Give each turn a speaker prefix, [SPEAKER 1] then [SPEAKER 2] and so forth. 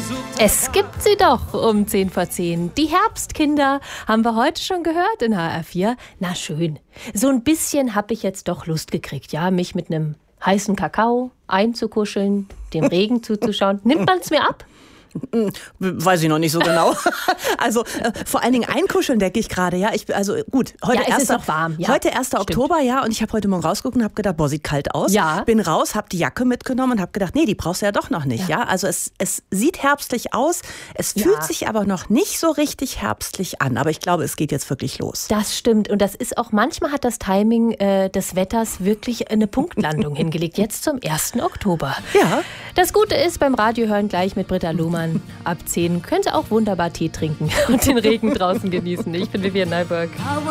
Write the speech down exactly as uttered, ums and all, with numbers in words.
[SPEAKER 1] Es gibt sie doch um zehn vor zehn. Die Herbstkinder haben wir heute schon gehört in H R vier. Na schön. So ein bisschen habe ich jetzt doch Lust gekriegt, ja, mich mit einem heißen Kakao einzukuscheln, dem Regen zuzuschauen. Nimmt man es mir ab?
[SPEAKER 2] Weiß ich noch nicht so genau. Also äh, vor allen Dingen einkuscheln, denke ich gerade. Ja, ich, also gut, heute
[SPEAKER 1] Ja, es ist
[SPEAKER 2] erster
[SPEAKER 1] noch warm. Ja,
[SPEAKER 2] heute erster
[SPEAKER 1] stimmt.
[SPEAKER 2] Oktober, ja, und ich habe heute Morgen rausgeguckt und habe gedacht, boah, sieht kalt aus.
[SPEAKER 1] Ja.
[SPEAKER 2] Bin raus, habe die Jacke mitgenommen und habe gedacht, nee, die brauchst du ja doch noch nicht. Ja,
[SPEAKER 1] Ja.
[SPEAKER 2] also es, es sieht herbstlich aus, es
[SPEAKER 1] Ja.
[SPEAKER 2] fühlt sich aber noch nicht so richtig herbstlich an. Aber ich glaube, es geht jetzt wirklich los.
[SPEAKER 1] Das stimmt. Und das ist auch, manchmal hat das Timing äh, des Wetters wirklich eine Punktlandung hingelegt. Jetzt zum ersten Oktober.
[SPEAKER 2] Ja.
[SPEAKER 1] Das Gute ist, beim Radiohören gleich mit Britta Lohmann ab zehn könnt ihr auch wunderbar Tee trinken und den Regen draußen genießen. Ich bin Vivian Neuburg.